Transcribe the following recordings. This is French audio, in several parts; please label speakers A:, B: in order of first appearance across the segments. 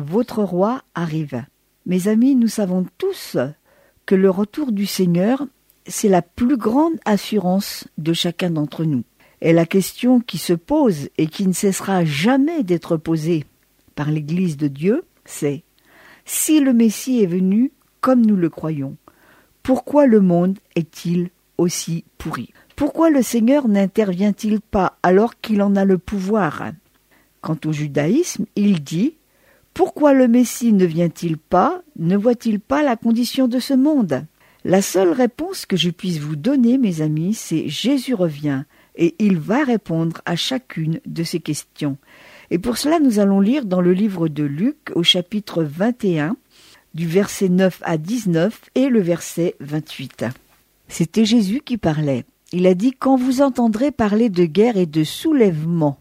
A: votre roi arrive. Mes amis, nous savons tous que le retour du Seigneur, c'est la plus grande assurance de chacun d'entre nous. Et la question qui se pose et qui ne cessera jamais d'être posée par l'Église de Dieu, c'est « Si le Messie est venu comme nous le croyons, pourquoi le monde est-il aussi pourri ? Pourquoi le Seigneur n'intervient-il pas alors qu'il en a le pouvoir ?» Quant au judaïsme, il dit « Pourquoi le Messie ne vient-il pas, ne voit-il pas la condition de ce monde ?» La seule réponse que je puisse vous donner, mes amis, c'est « Jésus revient » et il va répondre à chacune de ces questions. Et pour cela, nous allons lire dans le livre de Luc, au chapitre 21, du verset 9 à 19 et le verset 28. C'était Jésus qui parlait. Il a dit « Quand vous entendrez parler de guerre et de soulèvement,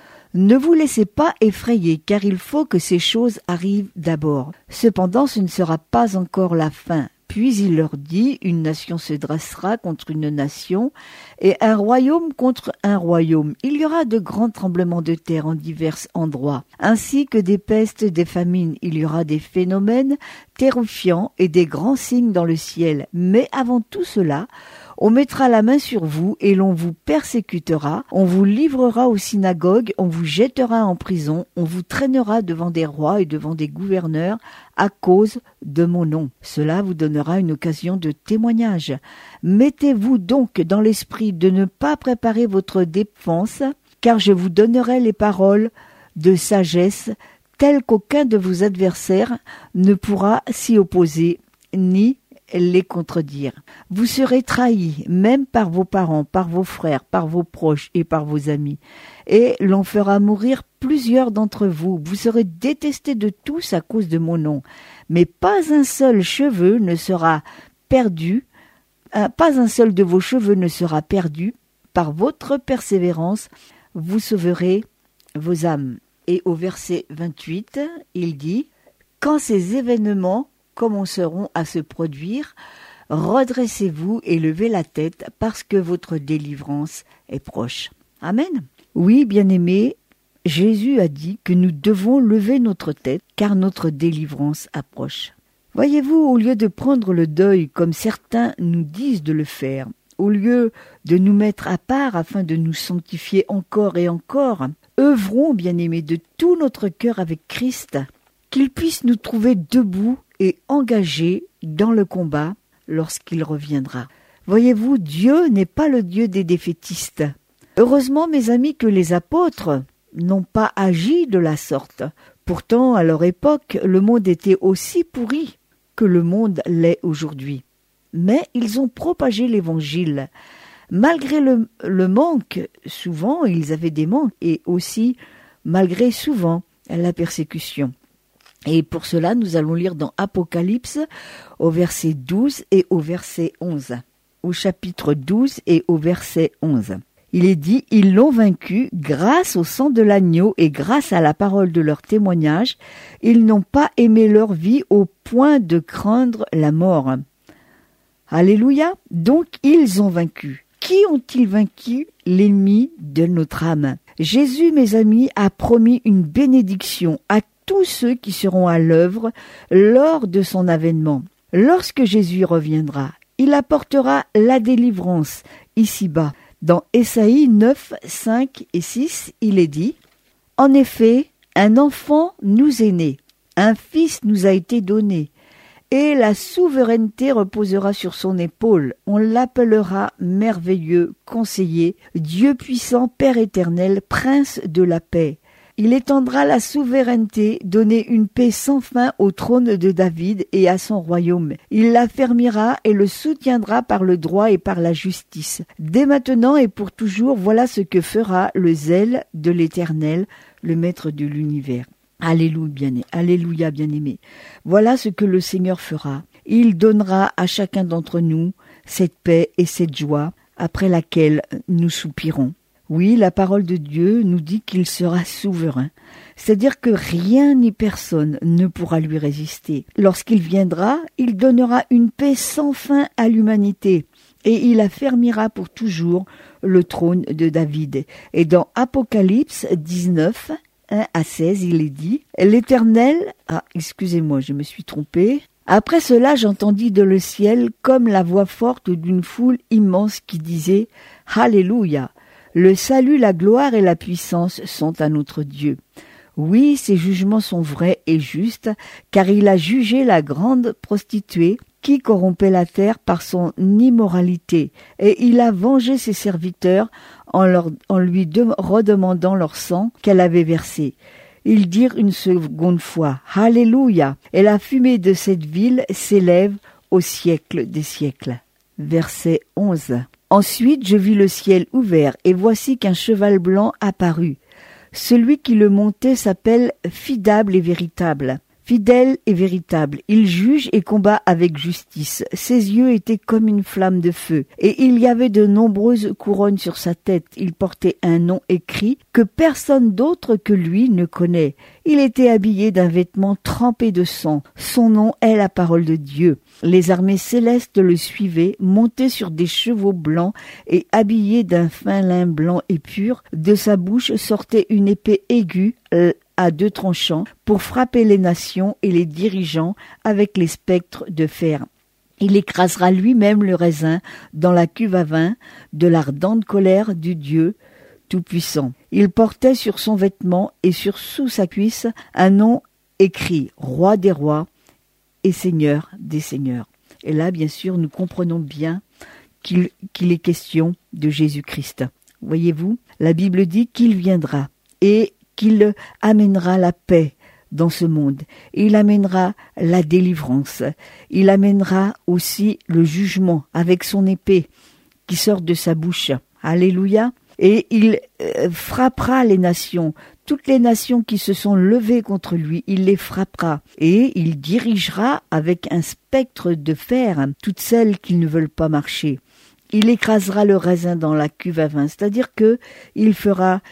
A: ne vous laissez pas effrayer, car il faut que ces choses arrivent d'abord. Cependant, ce ne sera pas encore la fin. » Puis il leur dit, une nation se dressera contre une nation et un royaume contre un royaume. Il y aura de grands tremblements de terre en divers endroits, ainsi que des pestes, des famines. Il y aura des phénomènes terrifiants et des grands signes dans le ciel. Mais avant tout cela, on mettra la main sur vous et l'on vous persécutera, on vous livrera aux synagogues, on vous jettera en prison, on vous traînera devant des rois et devant des gouverneurs à cause de mon nom. Cela vous donnera une occasion de témoignage. Mettez-vous donc dans l'esprit de ne pas préparer votre défense, car je vous donnerai les paroles de sagesse telles qu'aucun de vos adversaires ne pourra s'y opposer ni les contredire. Vous serez trahis, même par vos parents, par vos frères, par vos proches et par vos amis. Et l'on fera mourir plusieurs d'entre vous. Vous serez détestés de tous à cause de mon nom. Mais pas un seul cheveu ne sera perdu, pas un seul de vos cheveux ne sera perdu. Par votre persévérance, vous sauverez vos âmes. Et au verset 28, il dit « Quand ces événements commenceront à se produire, redressez-vous et levez la tête parce que votre délivrance est proche. » Amen. Oui, bien-aimés, Jésus a dit que nous devons lever notre tête car notre délivrance approche. Voyez-vous, au lieu de prendre le deuil comme certains nous disent de le faire, au lieu de nous mettre à part afin de nous sanctifier encore et encore, œuvrons, bien-aimés, de tout notre cœur avec Christ, qu'il puisse nous trouver debout et engagés dans le combat lorsqu'il reviendra. Voyez-vous, Dieu n'est pas le Dieu des défaitistes. Heureusement, mes amis, que les apôtres n'ont pas agi de la sorte. Pourtant, à leur époque, le monde était aussi pourri que le monde l'est aujourd'hui. Mais ils ont propagé l'Évangile. Malgré le manque, souvent ils avaient des manques, et aussi malgré souvent la persécution. Et pour cela, nous allons lire dans Apocalypse au verset 12 et au verset 11. Au chapitre 12 et au verset 11. Il est dit « Ils l'ont vaincu grâce au sang de l'agneau et grâce à la parole de leur témoignage. Ils n'ont pas aimé leur vie au point de craindre la mort. » Alléluia. Donc ils ont vaincu. Qui ont-ils vaincu? L'ennemi de notre âme. Jésus, mes amis, a promis une bénédiction à tous ceux qui seront à l'œuvre lors de son avènement. Lorsque Jésus reviendra, il apportera la délivrance ici-bas. Dans Ésaïe 9, 5 et 6, il est dit « En effet, un enfant nous est né, un fils nous a été donné, et la souveraineté reposera sur son épaule. On l'appellera merveilleux, conseiller, Dieu puissant, Père éternel, prince de la paix. Il étendra la souveraineté, donner une paix sans fin au trône de David et à son royaume. Il l'affermira et le soutiendra par le droit et par la justice. Dès maintenant et pour toujours, voilà ce que fera le zèle de l'Éternel, le Maître de l'univers. » Alléluia, bien-aimés. Voilà ce que le Seigneur fera. Il donnera à chacun d'entre nous cette paix et cette joie après laquelle nous soupirons. Oui, la parole de Dieu nous dit qu'il sera souverain, c'est-à-dire que rien ni personne ne pourra lui résister. Lorsqu'il viendra, il donnera une paix sans fin à l'humanité et il affermira pour toujours le trône de David. Et dans Apocalypse 19, 1 à 16, il est dit « L'Éternel... » excusez-moi, je me suis trompée. « Après cela, j'entendis de le ciel comme la voix forte d'une foule immense qui disait « Alléluia ! Le salut, la gloire et la puissance sont à notre Dieu. Oui, ses jugements sont vrais et justes, car il a jugé la grande prostituée qui corrompait la terre par son immoralité, et il a vengé ses serviteurs en lui redemandant leur sang qu'elle avait versé. Ils dirent une seconde fois « Alléluia !» et la fumée de cette ville s'élève au siècle des siècles. Verset 11. Ensuite je vis le ciel ouvert, et voici qu'un cheval blanc apparut. Celui qui le montait s'appelle Fidèle et véritable. Fidèle et véritable, il juge et combat avec justice. Ses yeux étaient comme une flamme de feu, et il y avait de nombreuses couronnes sur sa tête. Il portait un nom écrit que personne d'autre que lui ne connaît. Il était habillé d'un vêtement trempé de sang. Son nom est la parole de Dieu. Les armées célestes le suivaient, montés sur des chevaux blancs et habillés d'un fin lin blanc et pur. De sa bouche sortait une épée aiguë à 2 tranchants pour frapper les nations et les dirigeants avec les spectres de fer. Il écrasera lui-même le raisin dans la cuve à vin de l'ardente colère du Dieu Tout-Puissant. Il portait sur son vêtement et sous sa cuisse un nom écrit « Roi des rois et Seigneur des seigneurs ». Et là, bien sûr, nous comprenons bien qu'il est question de Jésus-Christ. Voyez-vous, la Bible dit qu'il viendra et qu'il amènera la paix dans ce monde. Il amènera la délivrance. Il amènera aussi le jugement avec son épée qui sort de sa bouche. Alléluia. Et il frappera les nations. Toutes les nations qui se sont levées contre lui, il les frappera. Et il dirigera avec un spectre de fer toutes celles qui ne veulent pas marcher. Il écrasera le raisin dans la cuve à vin. C'est-à-dire que il fera...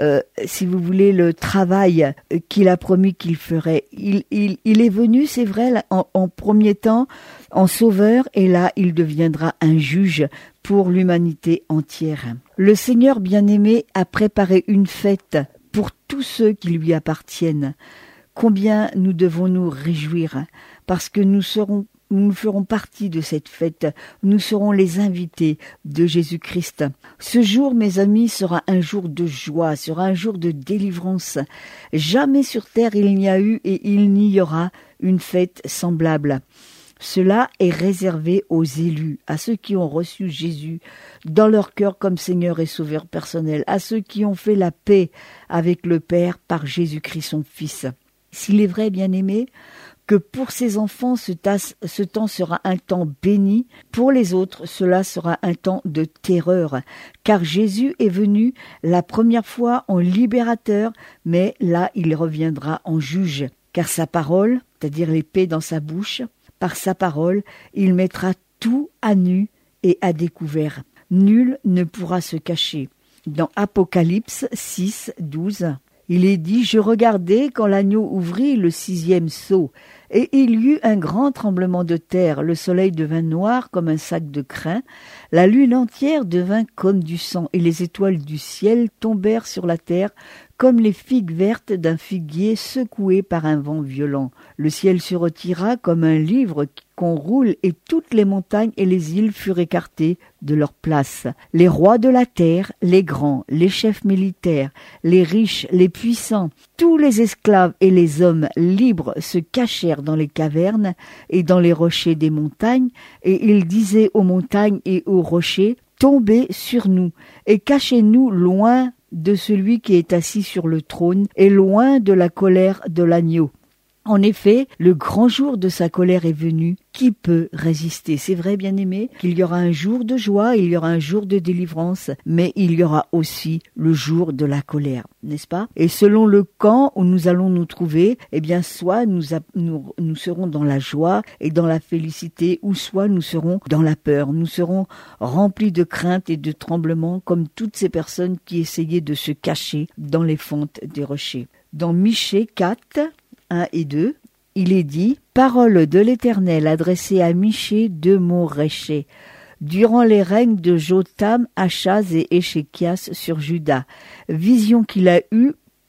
A: si vous voulez, le travail qu'il a promis qu'il ferait. Il est venu, c'est vrai, en premier temps, en sauveur, et là, il deviendra un juge pour l'humanité entière. Le Seigneur bien-aimé a préparé une fête pour tous ceux qui lui appartiennent. Combien nous devons nous réjouir, parce que nous ferons partie de cette fête. Nous serons les invités de Jésus-Christ. Ce jour, mes amis, sera un jour de joie, sera un jour de délivrance. Jamais sur terre il n'y a eu et il n'y aura une fête semblable. Cela est réservé aux élus, à ceux qui ont reçu Jésus dans leur cœur comme Seigneur et Sauveur personnel, à ceux qui ont fait la paix avec le Père par Jésus-Christ son Fils. S'il est vrai, bien-aimés, que pour ces enfants, ce temps sera un temps béni. Pour les autres, cela sera un temps de terreur, car Jésus est venu la première fois en libérateur, mais là, il reviendra en juge, car sa parole, c'est-à-dire l'épée dans sa bouche, par sa parole, il mettra tout à nu et à découvert. Nul ne pourra se cacher. Dans Apocalypse 6, 12, il est dit « Je regardais quand l'agneau ouvrit le 6e sceau, et il y eut un grand tremblement de terre. Le soleil devint noir comme un sac de crin, la lune entière devint comme du sang, et les étoiles du ciel tombèrent sur la terre comme les figues vertes d'un figuier secoué par un vent violent. Le ciel se retira comme un livre qu'on roule, et toutes les montagnes et les îles furent écartées de leur place. Les rois de la terre, les grands, les chefs militaires, les riches, les puissants, tous les esclaves et les hommes libres se cachèrent dans les cavernes et dans les rochers des montagnes, et ils disaient aux montagnes et aux rochers, « Tombez sur nous, et cachez-nous loin de celui qui est assis sur le trône, et loin de la colère de l'agneau. » En effet, le grand jour de sa colère est venu. Qui peut résister? C'est vrai, bien-aimé, qu'il y aura un jour de joie, il y aura un jour de délivrance, mais il y aura aussi le jour de la colère, n'est-ce pas? Et selon le camp où nous allons nous trouver, eh bien, soit nous serons dans la joie et dans la félicité, ou soit nous serons dans la peur. Nous serons remplis de crainte et de tremblement, comme toutes ces personnes qui essayaient de se cacher dans les fentes des rochers. Dans Michée 4, 1 et 2, il est dit « Parole de l'Éternel adressée à Michée de Moréché, durant les règnes de Jotham, Achaz et Échéchias sur Juda. Vision qu'il a eue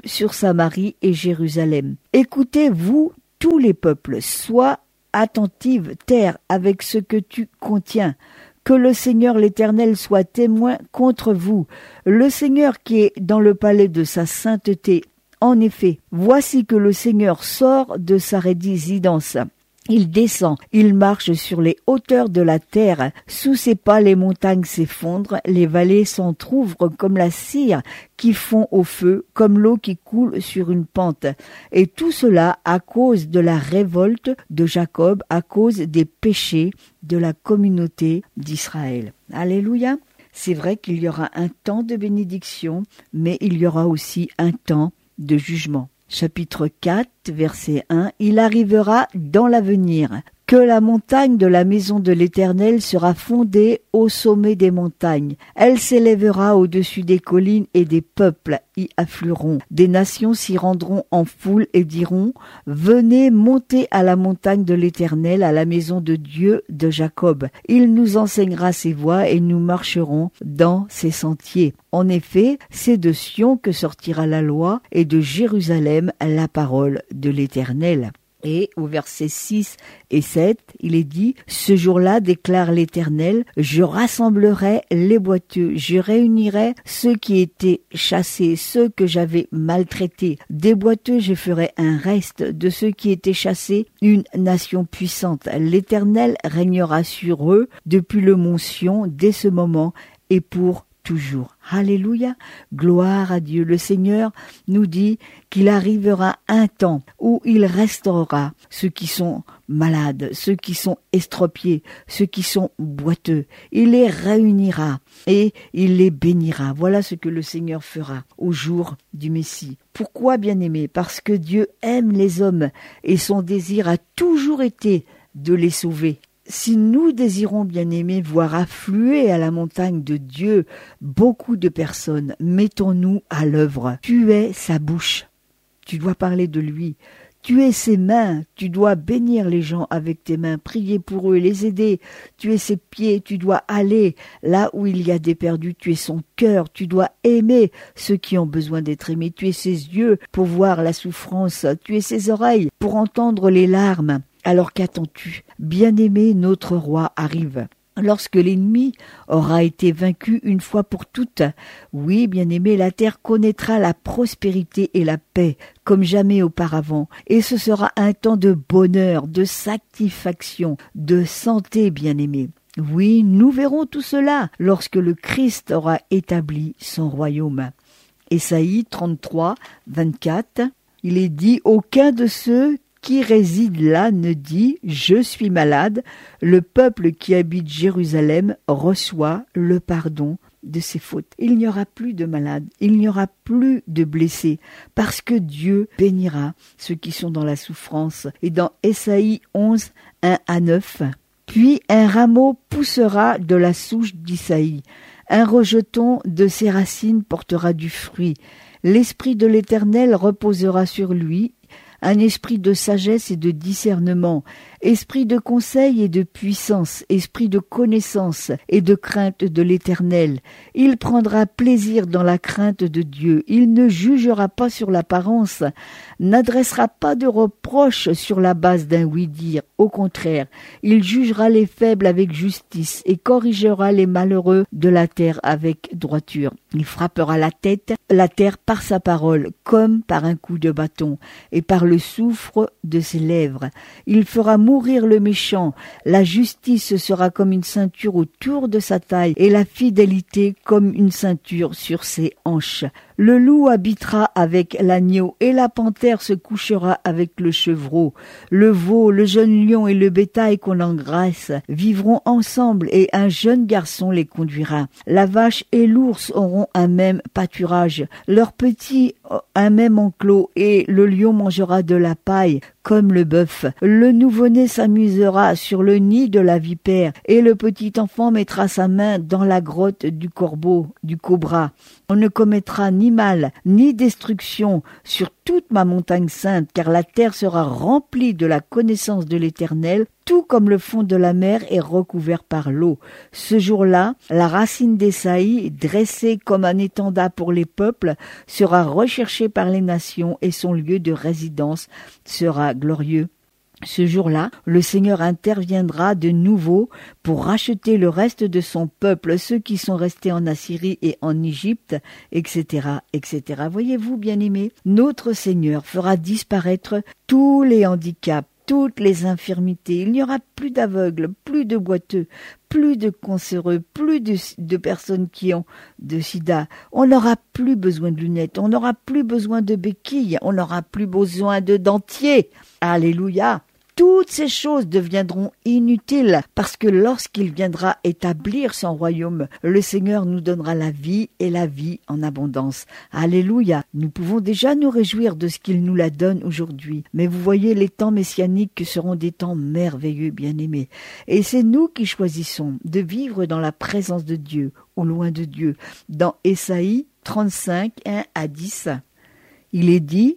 A: sur Samarie et Jérusalem. Écoutez, vous, tous les peuples, sois attentive, terre, avec ce que tu contiens. Que le Seigneur l'Éternel soit témoin contre vous, le Seigneur qui est dans le palais de sa sainteté. En effet, voici que le Seigneur sort de sa résidence. Il descend, il marche sur les hauteurs de la terre. Sous ses pas, les montagnes s'effondrent, les vallées s'entr'ouvrent comme la cire qui fond au feu, comme l'eau qui coule sur une pente. Et tout cela à cause de la révolte de Jacob, à cause des péchés de la communauté d'Israël. Alléluia! C'est vrai qu'il y aura un temps de bénédiction, mais il y aura aussi un temps de jugement. Chapitre 4, verset 1, « Il arrivera dans l'avenir que la montagne de la maison de l'Éternel sera fondée au sommet des montagnes. Elle s'élèvera au-dessus des collines et des peuples y afflueront. Des nations s'y rendront en foule et diront, « Venez monter à la montagne de l'Éternel, à la maison de Dieu de Jacob. Il nous enseignera ses voies et nous marcherons dans ses sentiers. » En effet, c'est de Sion que sortira la loi et de Jérusalem la parole de l'Éternel. Et au verset 6 et 7, il est dit « Ce jour-là, déclare l'Éternel, je rassemblerai les boiteux, je réunirai ceux qui étaient chassés, ceux que j'avais maltraités. Des boiteux, je ferai un reste, de ceux qui étaient chassés, une nation puissante. L'Éternel régnera sur eux depuis le mont Sion, dès ce moment et pour toujours. » Alléluia, gloire à Dieu. Le Seigneur nous dit qu'il arrivera un temps où il restaurera ceux qui sont malades, ceux qui sont estropiés, ceux qui sont boiteux. Il les réunira et il les bénira. Voilà ce que le Seigneur fera au jour du Messie. Pourquoi, bien-aimés? Parce que Dieu aime les hommes et son désir a toujours été de les sauver. Si nous désirons, bien-aimés, voir affluer à la montagne de Dieu beaucoup de personnes, mettons-nous à l'œuvre. Tu es sa bouche, tu dois parler de lui. Tu es ses mains, tu dois bénir les gens avec tes mains, prier pour eux, les aider. Tu es ses pieds, tu dois aller là où il y a des perdus. Tu es son cœur, tu dois aimer ceux qui ont besoin d'être aimés. Tu es ses yeux pour voir la souffrance, tu es ses oreilles pour entendre les larmes. Alors qu'attends-tu? Bien-aimé, notre roi arrive. Lorsque l'ennemi aura été vaincu une fois pour toutes, oui, bien-aimé, la terre connaîtra la prospérité et la paix comme jamais auparavant. Et ce sera un temps de bonheur, de satisfaction, de santé, bien-aimé. Oui, nous verrons tout cela lorsque le Christ aura établi son royaume. Ésaïe 33, 24, il est dit « Aucun de ceux qui réside là ne dit « Je suis malade ». Le peuple qui habite Jérusalem reçoit le pardon de ses fautes. Il n'y aura plus de malades, il n'y aura plus de blessés, parce que Dieu bénira ceux qui sont dans la souffrance. Et dans Ésaïe 11, 1 à 9, « Puis un rameau poussera de la souche d'Isaïe, un rejeton de ses racines portera du fruit. L'Esprit de l'Éternel reposera sur lui, un esprit de sagesse et de discernement, esprit de conseil et de puissance, esprit de connaissance et de crainte de l'Éternel. Il prendra plaisir dans la crainte de Dieu. Il ne jugera pas sur l'apparence, n'adressera pas de reproches sur la base d'un oui-dire. Au contraire, il jugera les faibles avec justice et corrigera les malheureux de la terre avec droiture. Il frappera la terre par sa parole, comme par un coup de bâton, et par le souffle de ses lèvres. Il fera mourir le méchant. La justice sera comme une ceinture autour de sa taille, et la fidélité comme une ceinture sur ses hanches. Le loup habitera avec l'agneau, et la panthère se couchera avec le chevreau. Le veau, le jeune lion et le bétail qu'on engraisse vivront ensemble, et un jeune garçon les conduira. La vache et l'ours auront un même pâturage, leurs petits un même enclos, et le lion mangera de la paille comme le bœuf. Le nouveau-né s'amusera sur le nid de la vipère, et le petit enfant mettra sa main dans la grotte du corbeau, du cobra. On ne commettra ni mal, ni destruction sur toute ma montagne sainte, car la terre sera remplie de la connaissance de l'Éternel, tout comme le fond de la mer est recouvert par l'eau. Ce jour-là, la racine d'Esaïe, dressée comme un étendard pour les peuples, sera recherchée par les nations et son lieu de résidence sera glorieux. Ce jour-là, le Seigneur interviendra de nouveau pour racheter le reste de son peuple, ceux qui sont restés en Assyrie et en Égypte, etc., etc. Voyez-vous, bien-aimés, notre Seigneur fera disparaître tous les handicaps, toutes les infirmités. Il n'y aura plus d'aveugles, plus de boiteux, plus de cancéreux, plus de personnes qui ont de sida. On n'aura plus besoin de lunettes, on n'aura plus besoin de béquilles, on n'aura plus besoin de dentiers. Alléluia! Toutes ces choses deviendront inutiles parce que lorsqu'il viendra établir son royaume, le Seigneur nous donnera la vie et la vie en abondance. Alléluia! Nous pouvons déjà nous réjouir de ce qu'il nous la donne aujourd'hui. Mais vous voyez, les temps messianiques seront des temps merveilleux, bien-aimés. Et c'est nous qui choisissons de vivre dans la présence de Dieu ou loin de Dieu. Dans Ésaïe 35, 1 à 10, il est dit: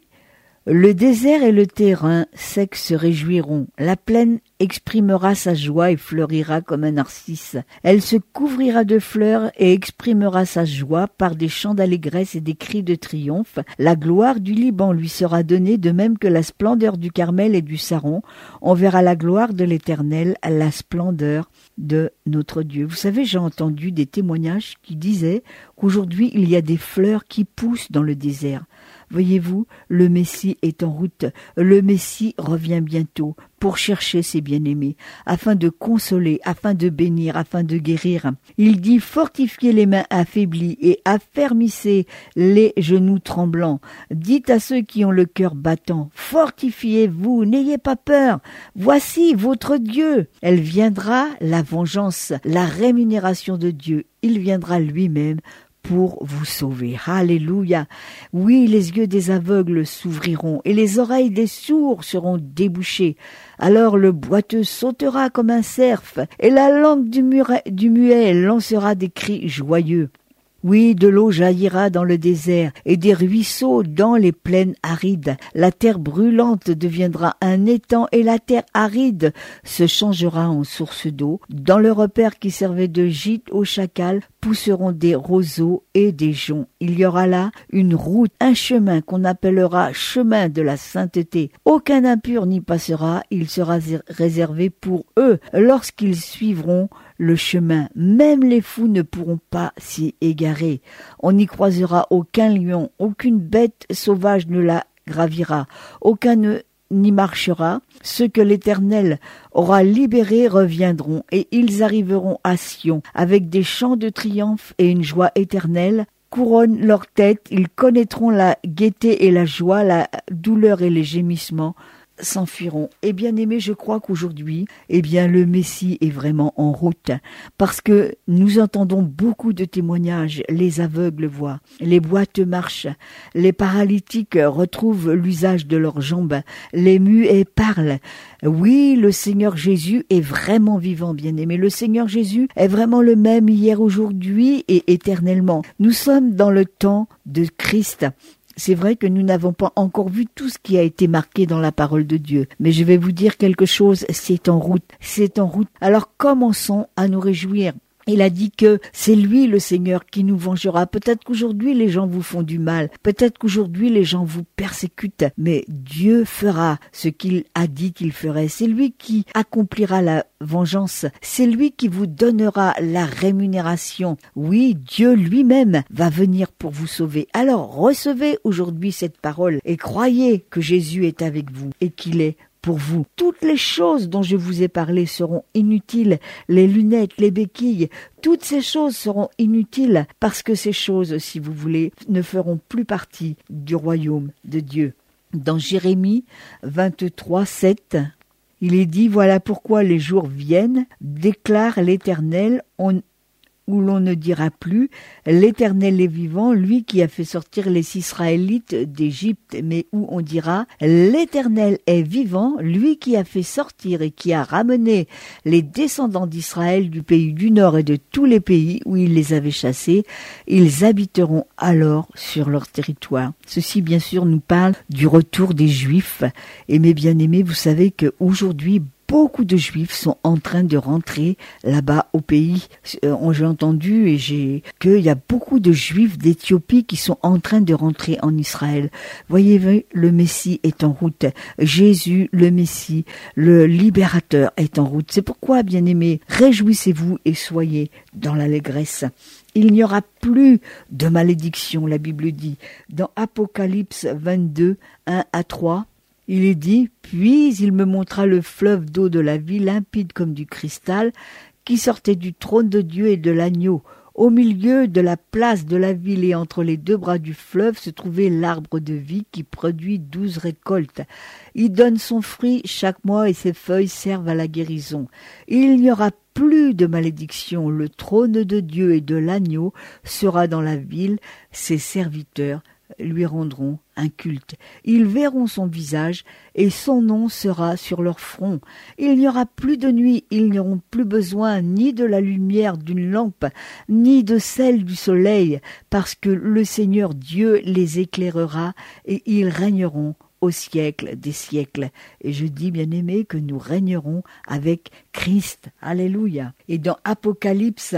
A: le désert et le terrain sec se réjouiront. La plaine exprimera sa joie et fleurira comme un narcisse. Elle se couvrira de fleurs et exprimera sa joie par des chants d'allégresse et des cris de triomphe. La gloire du Liban lui sera donnée, de même que la splendeur du Carmel et du Saron. On verra la gloire de l'Éternel, la splendeur de notre Dieu. Vous savez, j'ai entendu des témoignages qui disaient qu'aujourd'hui il y a des fleurs qui poussent dans le désert. Voyez-vous, le Messie est en route. Le Messie revient bientôt pour chercher ses bien-aimés, afin de consoler, afin de bénir, afin de guérir. Il dit: fortifiez les mains affaiblies et affermissez les genoux tremblants. Dites à ceux qui ont le cœur battant: fortifiez-vous, n'ayez pas peur. Voici votre Dieu. Elle viendra, la vengeance, la rémunération de Dieu. Il viendra lui-même pour vous sauver. Alléluia. Oui, les yeux des aveugles s'ouvriront et les oreilles des sourds seront débouchées. Alors le boiteux sautera comme un cerf et la langue du muet lancera des cris joyeux. Oui, de l'eau jaillira dans le désert et des ruisseaux dans les plaines arides. La terre brûlante deviendra un étang et la terre aride se changera en source d'eau. Dans le repère qui servait de gîte aux chacals pousseront des roseaux et des joncs. Il y aura là une route, un chemin qu'on appellera chemin de la sainteté. Aucun impur n'y passera, il sera réservé pour eux lorsqu'ils suivront le chemin. Même les fous ne pourront pas s'y égarer. On n'y croisera aucun lion, aucune bête sauvage ne la gravira, aucun n'y marchera. Ceux que l'Éternel aura libérés reviendront, et ils arriveront à Sion avec des chants de triomphe et une joie éternelle couronne leur tête. Ils connaîtront la gaieté et la joie, la douleur et les gémissements s'enfuiront. Et bien aimé, je crois qu'aujourd'hui, le Messie est vraiment en route, parce que nous entendons beaucoup de témoignages. Les aveugles voient, les boiteux marchent, les paralytiques retrouvent l'usage de leurs jambes, les muets parlent. Oui, le Seigneur Jésus est vraiment vivant, bien aimé. Le Seigneur Jésus est vraiment le même hier, aujourd'hui et éternellement. Nous sommes dans le temps de Christ. C'est vrai que nous n'avons pas encore vu tout ce qui a été marqué dans la parole de Dieu. Mais je vais vous dire quelque chose, c'est en route. C'est en route. Alors commençons à nous réjouir. Il a dit que c'est lui, le Seigneur, qui nous vengera. Peut-être qu'aujourd'hui, les gens vous font du mal. Peut-être qu'aujourd'hui, les gens vous persécutent. Mais Dieu fera ce qu'il a dit qu'il ferait. C'est lui qui accomplira la vengeance. C'est lui qui vous donnera la rémunération. Oui, Dieu lui-même va venir pour vous sauver. Alors, recevez aujourd'hui cette parole et croyez que Jésus est avec vous et qu'il est pour vous. Toutes les choses dont je vous ai parlé seront inutiles. Les lunettes, les béquilles, toutes ces choses seront inutiles parce que ces choses, si vous voulez, ne feront plus partie du royaume de Dieu. Dans Jérémie 23, 7, il est dit: voilà pourquoi les jours viennent, déclare l'Éternel, on où l'on ne dira plus « L'Éternel est vivant, lui qui a fait sortir les Israélites d'Égypte », mais où on dira « L'Éternel est vivant, lui qui a fait sortir et qui a ramené les descendants d'Israël du pays du Nord et de tous les pays où il les avait chassés, ils habiteront alors sur leur territoire. » Ceci, bien sûr, nous parle du retour des Juifs. Et mes bien-aimés, vous savez qu'aujourd'hui, beaucoup de Juifs sont en train de rentrer là-bas au pays. J'ai entendu qu'il y a beaucoup de Juifs d'Éthiopie qui sont en train de rentrer en Israël. Voyez-vous, le Messie est en route. Jésus, le Messie, le libérateur est en route. C'est pourquoi, bien-aimés, réjouissez-vous et soyez dans l'allégresse. Il n'y aura plus de malédiction, la Bible dit. Dans Apocalypse 22, 1 à 3, il est dit « Puis il me montra le fleuve d'eau de la vie, limpide comme du cristal, qui sortait du trône de Dieu et de l'agneau. Au milieu de la place de la ville et entre les deux bras du fleuve se trouvait l'arbre de vie qui produit 12 récoltes. Il donne son fruit chaque mois et ses feuilles servent à la guérison. Il n'y aura plus de malédiction. Le trône de Dieu et de l'agneau sera dans la ville. Ses serviteurs lui rendront un culte. Ils verront son visage et son nom sera sur leur front. Il n'y aura plus de nuit, ils n'auront plus besoin ni de la lumière d'une lampe, ni de celle du soleil, parce que le Seigneur Dieu les éclairera et ils régneront au siècle des siècles. Et je dis, bien-aimés, que nous régnerons avec Christ. Alléluia. Et dans Apocalypse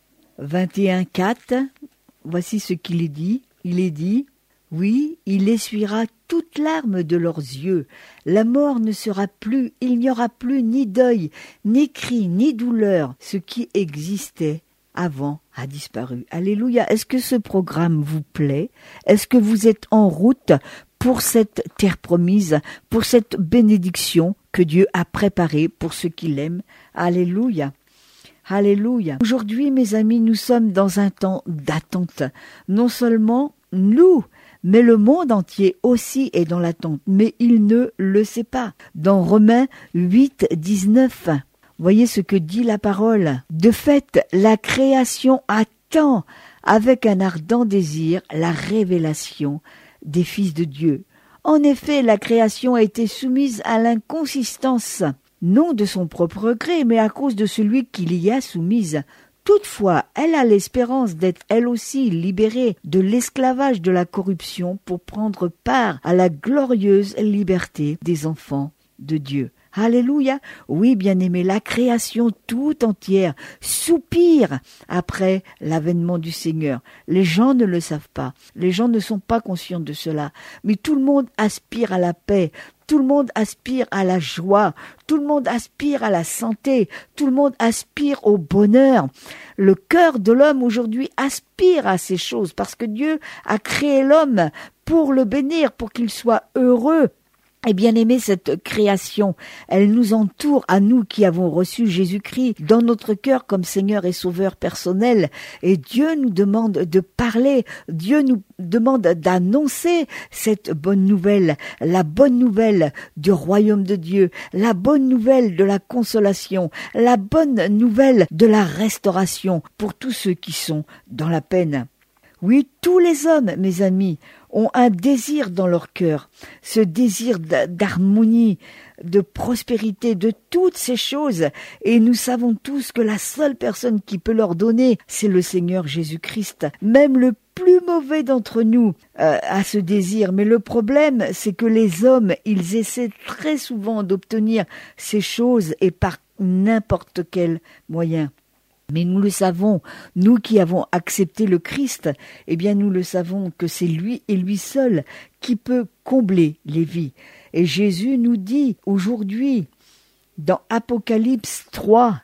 A: 21, 4, voici ce qu'il est dit. Il est dit: oui, il essuiera toute larme de leurs yeux. La mort ne sera plus, il n'y aura plus ni deuil, ni cri, ni douleur. Ce qui existait avant a disparu. Alléluia. Est-ce que ce programme vous plaît? Est-ce que vous êtes en route pour cette terre promise, pour cette bénédiction que Dieu a préparée pour ceux qui l'aiment? Alléluia. Alléluia. Aujourd'hui, mes amis, nous sommes dans un temps d'attente. Non seulement nous, mais le monde entier aussi est dans l'attente, mais il ne le sait pas. Dans Romains 8, 19, voyez ce que dit la parole. De fait, la création attend avec un ardent désir la révélation des fils de Dieu. En effet, la création a été soumise à l'inconsistance, non de son propre gré, mais à cause de celui qui l'y a soumise. Toutefois, elle a l'espérance d'être elle aussi libérée de l'esclavage de la corruption pour prendre part à la glorieuse liberté des enfants de Dieu. Alléluia. Oui, bien-aimé, la création tout entière soupire après l'avènement du Seigneur. Les gens ne le savent pas. Les gens ne sont pas conscients de cela. Mais tout le monde aspire à la paix. Tout le monde aspire à la joie. Tout le monde aspire à la santé. Tout le monde aspire au bonheur. Le cœur de l'homme aujourd'hui aspire à ces choses parce que Dieu a créé l'homme pour le bénir, pour qu'il soit heureux. Et bien aimé, cette création, elle nous entoure à nous qui avons reçu Jésus-Christ dans notre cœur comme Seigneur et Sauveur personnel. Et Dieu nous demande de parler, Dieu nous demande d'annoncer cette bonne nouvelle, la bonne nouvelle du royaume de Dieu, la bonne nouvelle de la consolation, la bonne nouvelle de la restauration pour tous ceux qui sont dans la peine. Oui, tous les hommes, mes amis, ont un désir dans leur cœur, ce désir d'harmonie, de prospérité, de toutes ces choses. Et nous savons tous que la seule personne qui peut leur donner, c'est le Seigneur Jésus-Christ. Même le plus mauvais d'entre nous a ce désir. Mais le problème, c'est que les hommes, ils essaient très souvent d'obtenir ces choses et par n'importe quel moyen. Mais nous le savons, nous qui avons accepté le Christ, eh bien nous le savons que c'est lui et lui seul qui peut combler les vies. Et Jésus nous dit aujourd'hui, dans Apocalypse 3,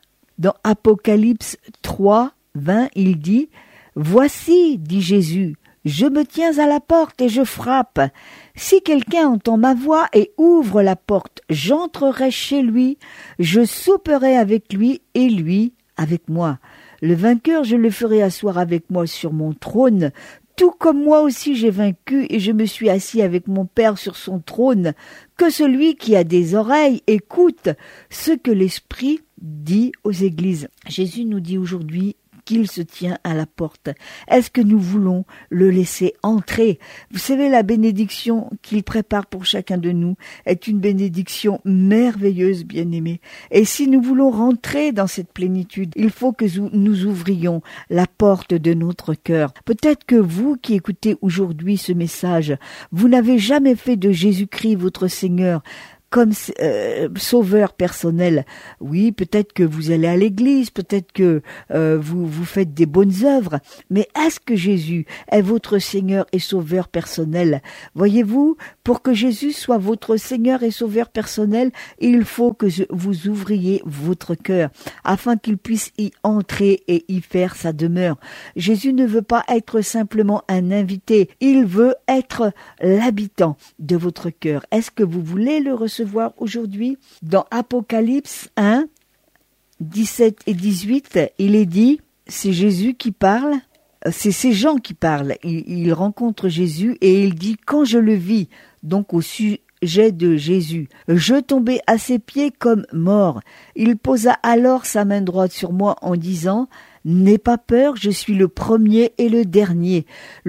A: 20, il dit « Voici, dit Jésus, je me tiens à la porte et je frappe. Si quelqu'un entend ma voix et ouvre la porte, j'entrerai chez lui, je souperai avec lui et lui avec moi. Le vainqueur, je le ferai asseoir avec moi sur mon trône, tout comme moi aussi j'ai vaincu et je me suis assis avec mon Père sur son trône. Que celui qui a des oreilles écoute ce que l'Esprit dit aux églises. » Jésus nous dit aujourd'hui qu'il se tient à la porte? Est-ce que nous voulons le laisser entrer? Vous savez, la bénédiction qu'il prépare pour chacun de nous est une bénédiction merveilleuse, bien-aimés. Et si nous voulons rentrer dans cette plénitude, il faut que nous ouvrions la porte de notre cœur. Peut-être que vous qui écoutez aujourd'hui ce message, vous n'avez jamais fait de Jésus-Christ votre Seigneur comme sauveur personnel. Oui, peut-être que vous allez à l'église, peut-être que vous faites des bonnes œuvres, mais est-ce que Jésus est votre Seigneur et sauveur personnel? Voyez-vous, pour que Jésus soit votre Seigneur et sauveur personnel, il faut que vous ouvriez votre cœur, afin qu'il puisse y entrer et y faire sa demeure. Jésus ne veut pas être simplement un invité, il veut être l'habitant de votre cœur. Est-ce que vous voulez le recevoir aujourd'hui? Dans Apocalypse 1, 17 et 18, il est dit, c'est Jésus qui parle, c'est ces gens qui parlent, ils rencontrent Jésus et il dit, quand je le vis, donc au sujet de Jésus, je tombai à ses pieds comme mort. Il posa alors sa main droite sur moi en disant, n'aie pas peur, je suis le premier et le dernier,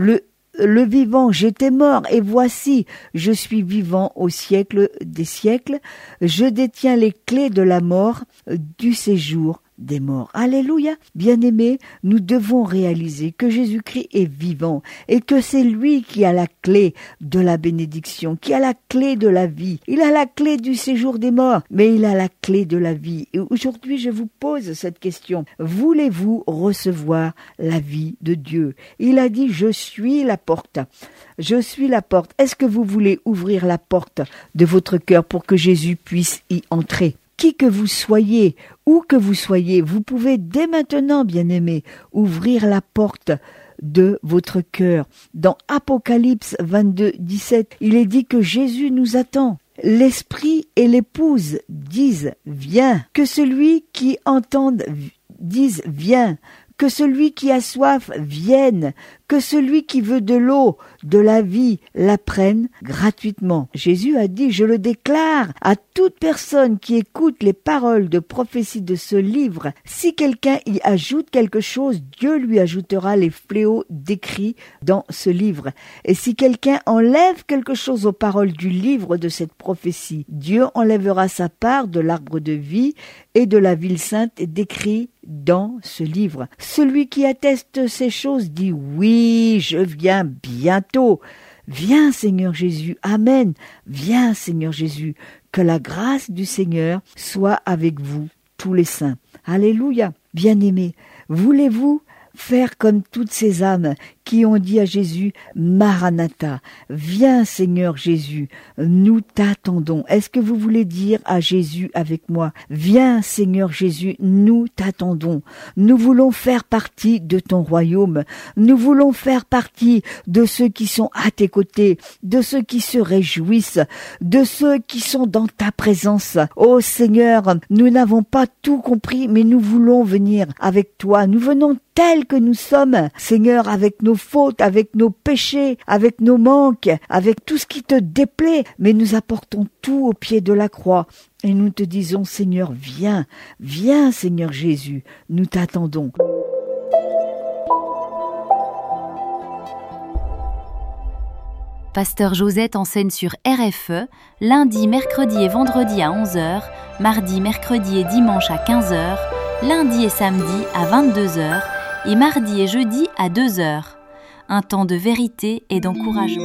A: le vivant, j'étais mort, et voici, je suis vivant au siècle des siècles. Je détiens les clés de la mort, du séjour des morts. Alléluia. Bien-aimés, nous devons réaliser que Jésus-Christ est vivant et que c'est lui qui a la clé de la bénédiction, qui a la clé de la vie. Il a la clé du séjour des morts, mais il a la clé de la vie. Et aujourd'hui, je vous pose cette question. Voulez-vous recevoir la vie de Dieu? Il a dit, je suis la porte. Je suis la porte. Est-ce que vous voulez ouvrir la porte de votre cœur pour que Jésus puisse y entrer? Qui que vous soyez, où que vous soyez, vous pouvez dès maintenant, bien-aimés, ouvrir la porte de votre cœur. Dans Apocalypse 22, 17, il est dit que Jésus nous attend. L'Esprit et l'épouse disent « Viens ». Que celui qui entende dise « Viens ». Que celui qui a soif vienne, que celui qui veut de l'eau, de la vie, la prenne gratuitement. Jésus a dit, je le déclare à toute personne qui écoute les paroles de prophétie de ce livre, si quelqu'un y ajoute quelque chose, Dieu lui ajoutera les fléaux décrits dans ce livre. Et si quelqu'un enlève quelque chose aux paroles du livre de cette prophétie, Dieu enlèvera sa part de l'arbre de vie et de la ville sainte décrit dans ce livre. Celui qui atteste ces choses dit oui, je viens bientôt. Viens Seigneur Jésus, Amen. Viens Seigneur Jésus, que la grâce du Seigneur soit avec vous, tous les saints. Alléluia. Bien-aimés, voulez-vous faire comme toutes ces âmes qui ont dit à Jésus, Maranatha, viens Seigneur Jésus, nous t'attendons. Est-ce que vous voulez dire à Jésus avec moi, viens Seigneur Jésus, nous t'attendons. Nous voulons faire partie de ton royaume. Nous voulons faire partie de ceux qui sont à tes côtés, de ceux qui se réjouissent, de ceux qui sont dans ta présence. Ô Seigneur, nous n'avons pas tout compris, mais nous voulons venir avec toi. Nous venons tels que nous sommes, Seigneur, avec nos fautes, avec nos péchés, avec nos manques, avec tout ce qui te déplaît, mais nous apportons tout au pied de la croix et nous te disons, Seigneur, viens, viens Seigneur Jésus, nous t'attendons.
B: Pasteur Josette enseigne sur RFE, lundi, mercredi et vendredi à 11h, mardi, mercredi et dimanche à 15h, lundi et samedi à 22h et mardi et jeudi à 2h. Un temps de vérité et d'encouragement.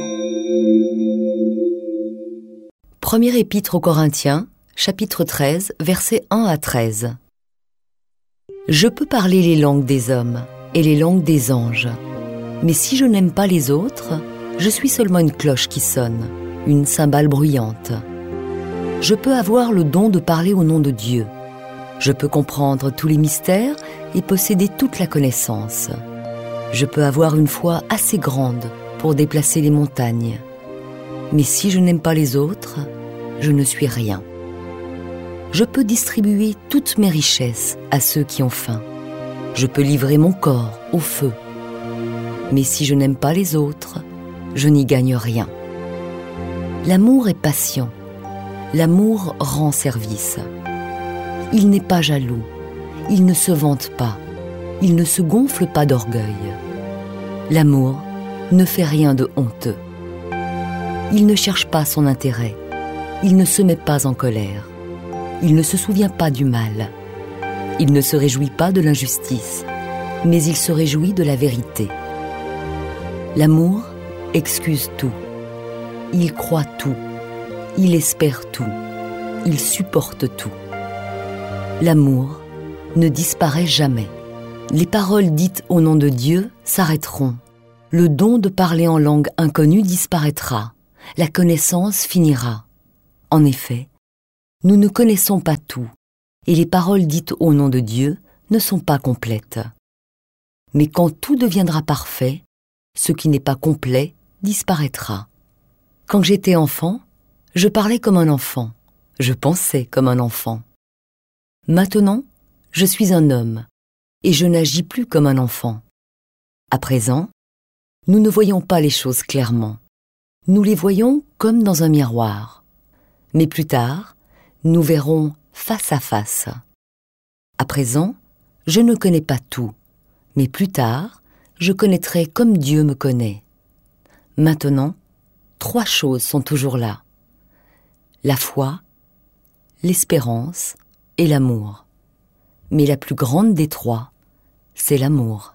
C: Premier épître aux Corinthiens, chapitre 13, versets 1 à 13. Je peux parler les langues des hommes et les langues des anges, mais si je n'aime pas les autres, je suis seulement une cloche qui sonne, une cymbale bruyante. Je peux avoir le don de parler au nom de Dieu. Je peux comprendre tous les mystères et posséder toute la connaissance. Je peux avoir une foi assez grande pour déplacer les montagnes. Mais si je n'aime pas les autres, je ne suis rien. Je peux distribuer toutes mes richesses à ceux qui ont faim. Je peux livrer mon corps au feu. Mais si je n'aime pas les autres, je n'y gagne rien. L'amour est patient. L'amour rend service. Il n'est pas jaloux. Il ne se vante pas. Il ne se gonfle pas d'orgueil. L'amour ne fait rien de honteux. Il ne cherche pas son intérêt. Il ne se met pas en colère. Il ne se souvient pas du mal. Il ne se réjouit pas de l'injustice, mais il se réjouit de la vérité. L'amour excuse tout. Il croit tout. Il espère tout. Il supporte tout. L'amour ne disparaît jamais. Les paroles dites au nom de Dieu s'arrêteront. Le don de parler en langue inconnue disparaîtra. La connaissance finira. En effet, nous ne connaissons pas tout, et les paroles dites au nom de Dieu ne sont pas complètes. Mais quand tout deviendra parfait, ce qui n'est pas complet disparaîtra. Quand j'étais enfant, je parlais comme un enfant, je pensais comme un enfant. Maintenant, je suis un homme, et je n'agis plus comme un enfant. À présent, nous ne voyons pas les choses clairement. Nous les voyons comme dans un miroir. Mais plus tard, nous verrons face à face. À présent, je ne connais pas tout, mais plus tard, je connaîtrai comme Dieu me connaît. Maintenant, 3 choses sont toujours là: la foi, l'espérance et l'amour. Mais la plus grande des 3, c'est l'amour.